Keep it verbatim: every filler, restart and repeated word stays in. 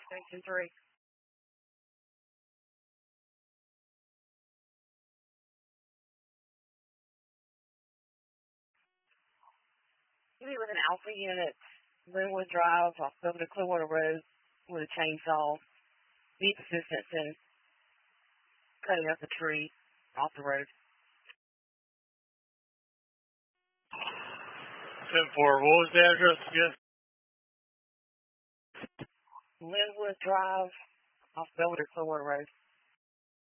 Station three. He was an Alpha unit, Linwood Drive, off over to Clearwater Road with a chainsaw. Needs assistance in cutting up the tree off the road. ten four, what was the address again? Linwood Drive, off over to Clearwater Road.